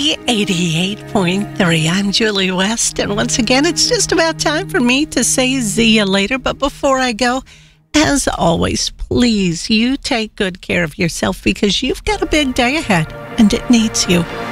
88.3. I'm Julie West, and once again, it's just about time for me to say see you later. But before I go, as always, please, you take good care of yourself because you've got a big day ahead, and it needs you.